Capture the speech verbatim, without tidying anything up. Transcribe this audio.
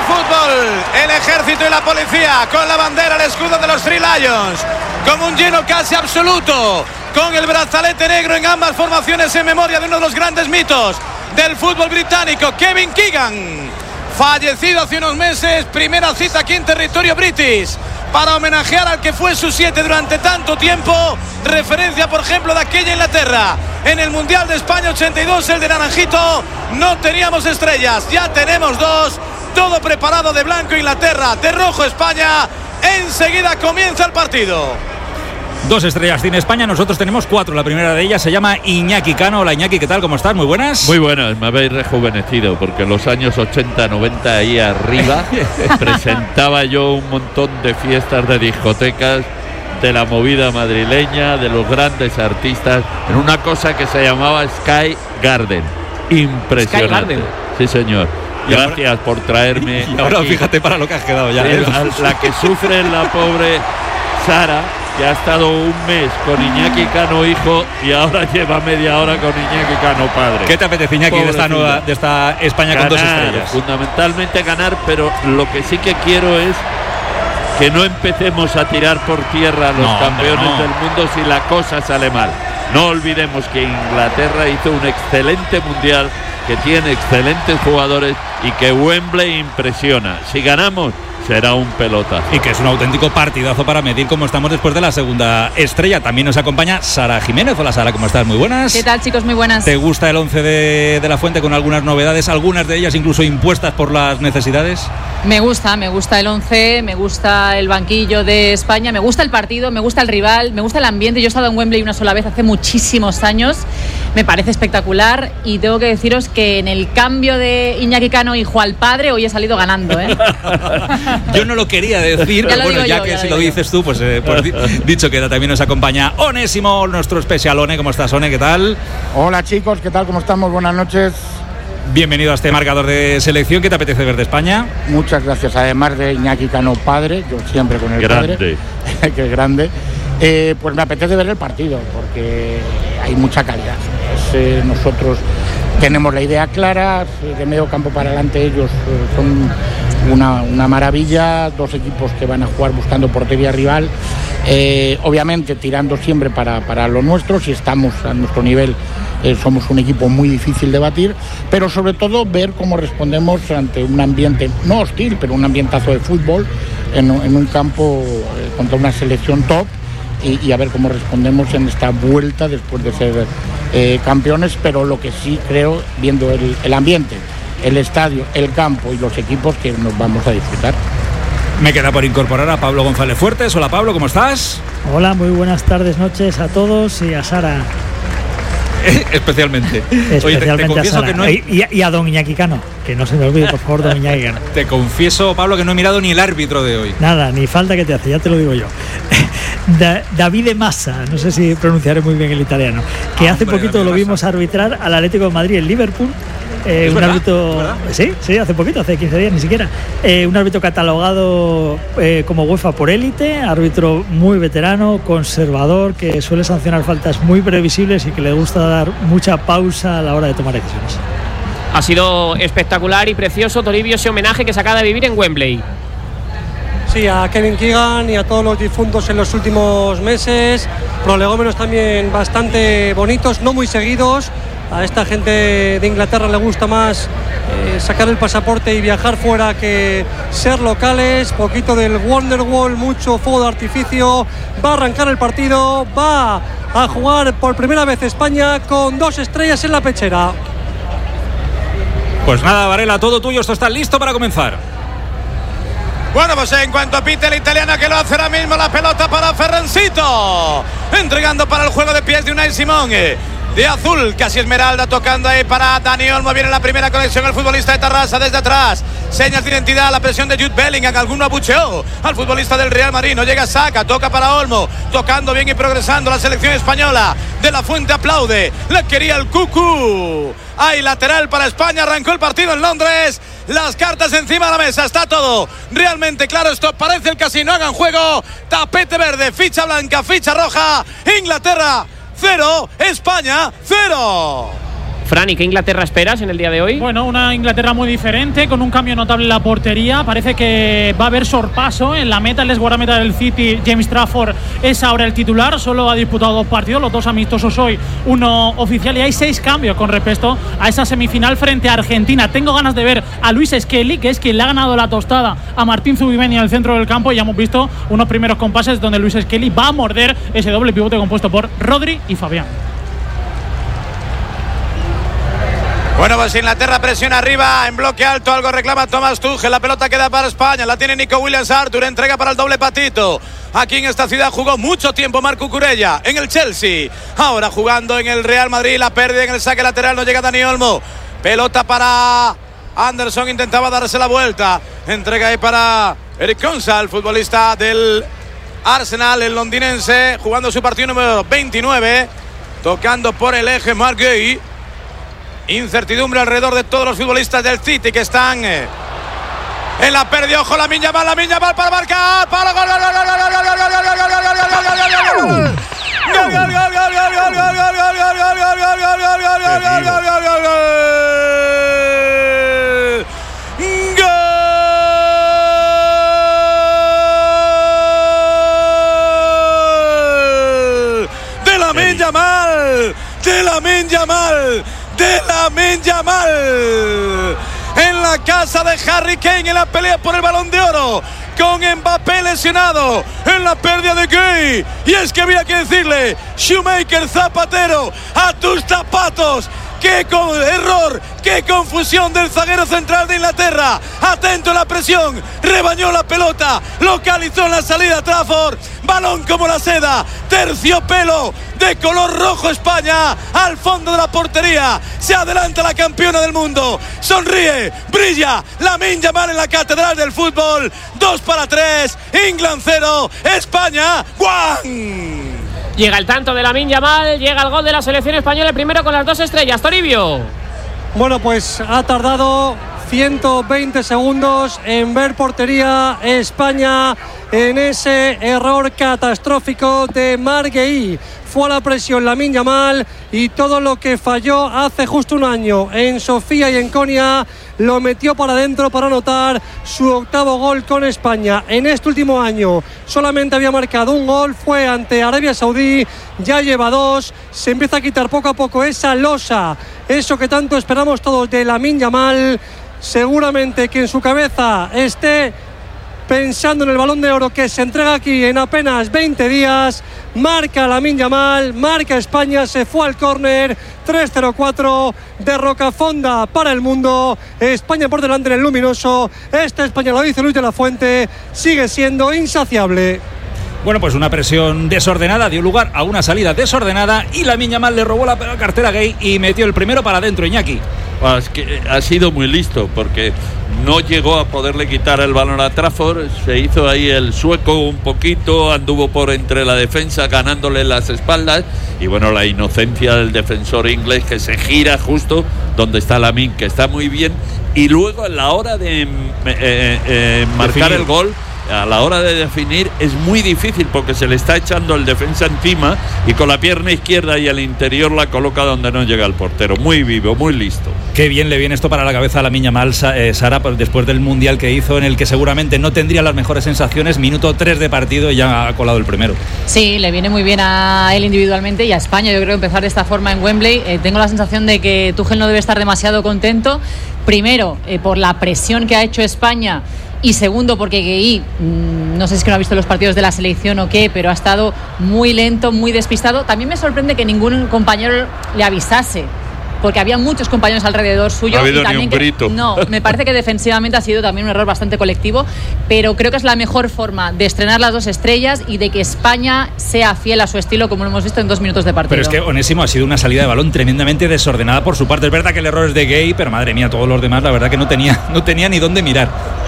fútbol, el ejército y la policía con la bandera, el escudo de los Three Lions, con un lleno casi absoluto, con el brazalete negro en ambas formaciones en memoria de uno de los grandes mitos del fútbol británico, Kevin Keegan, fallecido hace unos meses. Primera cita aquí en territorio british para homenajear al que fue su siete durante tanto tiempo. Referencia, por ejemplo, de aquella Inglaterra en el Mundial de España ochenta y dos, el de naranjito. No teníamos estrellas, ya tenemos dos. Todo preparado de blanco Inglaterra, de rojo España. Enseguida comienza el partido. Dos estrellas tiene España, nosotros tenemos cuatro. La primera de ellas se llama Iñaki Cano. Hola Iñaki, ¿qué tal? ¿Cómo estás? Muy buenas. Muy buenas, me habéis rejuvenecido, porque los años ochenta, noventa ahí arriba presentaba yo un montón de fiestas de discotecas, de la movida madrileña, de los grandes artistas, en una cosa que se llamaba Sky Garden. Impresionante. Sky Garden. Sí, señor. Gracias ahora, por traerme. Y ahora aquí. Fíjate para lo que has quedado ya. Sí, la, la que sufre la pobre Sara, que ha estado un mes con Iñaki Cano hijo y ahora lleva media hora con Iñaki Cano padre. ¿Qué te apetece, Iñaki, de esta, nueva, de esta España ganar, con dos estrellas? Fundamentalmente ganar, pero lo que sí que quiero es que no empecemos a tirar por tierra a los no, campeones no. del mundo si la cosa sale mal. No olvidemos que Inglaterra hizo un excelente mundial, que tiene excelentes jugadores y que Wembley impresiona. Si ganamos, será un pelota. Y que es un auténtico partidazo para medir cómo estamos después de la segunda estrella. También nos acompaña Sara Jiménez. Hola Sara, ¿cómo estás? Muy buenas. ¿Qué tal, chicos? Muy buenas. ¿Te gusta el once de, de la Fuente con algunas novedades, algunas de ellas incluso impuestas por las necesidades? Me gusta, me gusta el once, me gusta el banquillo de España, me gusta el partido, me gusta el rival, me gusta el ambiente. Yo he estado en Wembley una sola vez hace muchísimos años, me parece espectacular y tengo que deciros que en el cambio de Iñaki Cano hijo al padre hoy he salido ganando, ¿eh? Yo no lo quería decir, pero bueno, ya yo, que ya si lo dices yo. tú, pues, eh, pues dicho queda. También nos acompaña Onésimo, nuestro especial One. ¿Cómo estás, One? ¿Qué tal? Hola chicos, ¿qué tal? ¿Cómo estamos? Buenas noches. Bienvenido a este marcador de selección. ¿Qué te apetece ver de España? Muchas gracias. Además de Iñaki Cano padre, yo siempre con el grande. padre, que es grande, eh, pues me apetece ver el partido porque hay mucha calidad. Es, eh, nosotros tenemos la idea clara, de medio campo para adelante ellos eh, son una, una maravilla, dos equipos que van a jugar buscando portería rival, eh, obviamente tirando siempre para, para lo nuestro. Si estamos a nuestro nivel, eh, somos un equipo muy difícil de batir, pero sobre todo ver cómo respondemos ante un ambiente no hostil, pero un ambientazo de fútbol en, en un campo eh, contra una selección top. Y, y a ver cómo respondemos en esta vuelta después de ser eh, campeones, pero lo que sí creo, viendo el, el ambiente, el estadio, el campo y los equipos, que nos vamos a disfrutar. Me queda por incorporar a Pablo González Fuertes. Hola Pablo, ¿cómo estás? Hola, muy buenas tardes, noches a todos y a Sara. Especialmente. Especialmente Oye, te, te confieso a Sara. que no he... y, y a don Iñaki Cano, que no se me olvide, por favor, don Iñaki Cano. Te confieso, Pablo, que no he mirado ni el árbitro de hoy. Nada, ni falta que te hace, ya te lo digo yo. Da, Davide Massa, no sé si pronunciaré muy bien el italiano, que ah, hace hombre, poquito David lo vimos Massa. arbitrar al Atlético de Madrid en Liverpool. Eh, un verdad? árbitro, sí, sí, hace poquito, hace quince días ni siquiera. Eh, un árbitro catalogado eh, como UEFA por élite, árbitro muy veterano, conservador, que suele sancionar faltas muy previsibles y que le gusta dar mucha pausa a la hora de tomar decisiones. Ha sido espectacular y precioso, Toribio, ese homenaje que se acaba de vivir en Wembley. Sí, a Kevin Keegan y a todos los difuntos en los últimos meses, prolegómenos también bastante bonitos, no muy seguidos. A esta gente de Inglaterra le gusta más eh, sacar el pasaporte y viajar fuera que ser locales. Poquito del Wonderwall, mucho fuego de artificio. Va a arrancar el partido, va a jugar por primera vez España con dos estrellas en la pechera. Pues nada, Varela, todo tuyo, esto está listo para comenzar. Bueno, pues en cuanto pite el italiano, que lo hace ahora mismo, la pelota para Ferrancito, entregando para el juego de pies de Unai Simón. De azul, casi esmeralda, tocando ahí para Dani Olmo. Viene la primera conexión el futbolista de Tarrasa desde atrás. Señas de identidad, la presión de Jude Bellingham. Alguno abucheó al futbolista del Real Madrid. No llega, saca, toca para Olmo. Tocando bien y progresando la selección española. De la Fuente aplaude. La quería el Cucu. Hay lateral para España. Arrancó el partido en Londres. Las cartas encima de la mesa. Está todo realmente claro. Esto parece el casino. Hagan juego. Tapete verde, ficha blanca, ficha roja. Inglaterra cero, España cero. Fran, ¿y qué Inglaterra esperas en el día de hoy? Bueno, una Inglaterra muy diferente, con un cambio notable en la portería. Parece que va a haber sorpaso en la meta. El guardameta del City, James Trafford, es ahora el titular. Solo ha disputado dos partidos, los dos amistosos hoy, uno oficial, y hay seis cambios con respecto a esa semifinal frente a Argentina. Tengo ganas de ver a Luis Skelly, que es quien le ha ganado la tostada a Martín Zubimendi en el centro del campo, y ya hemos visto unos primeros compases donde Luis Skelly va a morder ese doble pivote compuesto por Rodri y Fabián. Bueno, pues Inglaterra presiona arriba en bloque alto, algo reclama Thomas Tuchel, la pelota queda para España, la tiene Nico Williams. Arthur entrega para el doble patito. Aquí en esta ciudad jugó mucho tiempo Marco Cucurella en el Chelsea, ahora jugando en el Real Madrid. La pérdida en el saque lateral, no llega Dani Olmo, pelota para Anderson, intentaba darse la vuelta, entrega ahí para Eric Konsa, el futbolista del Arsenal, el londinense, jugando su partido número veintinueve, tocando por el eje Marc Guéhi. Incertidumbre alrededor de todos los futbolistas del City que están eh, en la pérdida. Ojo, Lamine Yamal, Lamine Yamal para marcar, para gol, gol, gol, gol, gol, gol, gol, gol, de Lamine Yamal, de Lamine Yamal. de Lamine Yamal en la casa de Harry Kane, en la pelea por el Balón de Oro, con Mbappé lesionado, en la pérdida de Guéhi. Y es que había que decirle: Shoemaker, zapatero, a tus zapatos. ¡Qué error! ¡Qué confusión del zaguero central de Inglaterra! Atento a la presión, rebañó la pelota, localizó en la salida Trafford, balón como la seda, terciopelo de color rojo España, al fondo de la portería, se adelanta la campeona del mundo, sonríe, brilla, Lamine Yamal en la catedral del fútbol. Dos para tres, England cero, España one. Llega el tanto de Lamine Yamal, llega el gol de la selección española, el primero con las dos estrellas. Toribio. Bueno, pues ha tardado ciento veinte segundos en ver portería España en ese error catastrófico de Marc Guéhi. Fue a la presión Lamine Yamal y todo lo que falló hace justo un año en Sofía y en Konya lo metió para adentro para anotar su octavo gol con España. En este último año solamente había marcado un gol, fue ante Arabia Saudí, ya lleva dos, se empieza a quitar poco a poco esa losa, eso que tanto esperamos todos de Lamine Yamal. Seguramente que en su cabeza esté pensando en el Balón de Oro que se entrega aquí en apenas veinte días. Marca Lamine Yamal, marca España, se fue al córner. Tres cero cuatro de Rocafonda para el mundo. España por delante en el luminoso. Esta España, lo dice Luis de la Fuente, sigue siendo insaciable. Bueno, pues una presión desordenada dio lugar a una salida desordenada y Lamine Yamal le robó la cartera a Guéhi y metió el primero para adentro. Iñaki. Pues que ha sido muy listo porque no llegó a poderle quitar el balón a Trafford, se hizo ahí el sueco un poquito, anduvo por entre la defensa ganándole las espaldas y bueno, la inocencia del defensor inglés que se gira justo donde está Lamine, que está muy bien, y luego a la hora de eh, eh, marcar Definir. el gol, a la hora de definir es muy difícil porque se le está echando el defensa encima y con la pierna izquierda y el interior la coloca donde no llega el portero. Muy vivo, muy listo. Qué bien le viene esto para la cabeza a Lamine Yamal, eh, Sara, después del mundial que hizo, en el que seguramente no tendría las mejores sensaciones. Minuto tres de partido y ya ha colado el primero. Sí, le viene muy bien a él individualmente y a España. Yo creo que empezar de esta forma en Wembley, eh, tengo la sensación de que Tuchel no debe estar demasiado contento. Primero, eh, por la presión que ha hecho España. Y segundo, porque Guéhi, mmm, no sé si es que no ha visto los partidos de la selección o qué, pero ha estado muy lento, muy despistado. También me sorprende que ningún compañero le avisase, porque había muchos compañeros alrededor suyo. No ha habido y también ni un que, grito. No, me parece que defensivamente ha sido también un error bastante colectivo, pero creo que es la mejor forma de estrenar las dos estrellas y de que España sea fiel a su estilo, como lo hemos visto en dos minutos de partido. Pero es que Onésimo ha sido una salida de balón tremendamente desordenada por su parte. Es verdad que el error es de Guéhi, pero madre mía, todos los demás, la verdad que no tenía, no tenía ni dónde mirar.